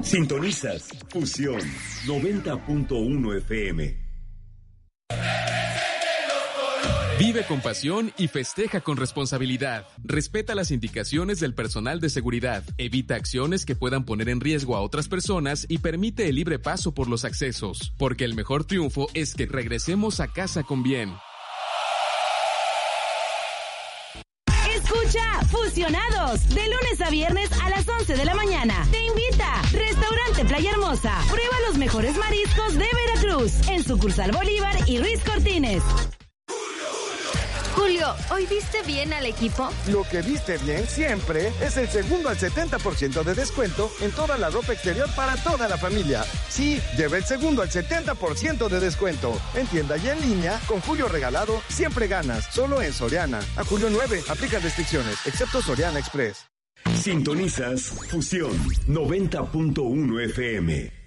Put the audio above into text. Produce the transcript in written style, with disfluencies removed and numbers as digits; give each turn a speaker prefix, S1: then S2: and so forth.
S1: Sintonizas Fusión 90.1 FM.
S2: Vive con pasión y festeja con responsabilidad. Respeta las indicaciones del personal de seguridad. Evita acciones que puedan poner en riesgo a otras personas y permite el libre paso por los accesos. Porque el mejor triunfo es que regresemos a casa con bien.
S3: Escucha Fusionados de lunes a viernes a las 11 de la mañana. Te invita Restaurante Playa Hermosa. Prueba los mejores mariscos de Veracruz en sucursal Bolívar y Ruiz Cortines.
S4: Julio, ¿hoy viste bien al equipo?
S5: Lo que viste bien siempre es el segundo al 70% de descuento en toda la ropa exterior para toda la familia. Sí, lleva el segundo al 70% de descuento. En tienda y en línea, con Julio regalado, siempre ganas. Solo en Soriana. A julio 9, aplica restricciones, excepto Soriana Express.
S1: Sintonizas Fusión 90.1 FM.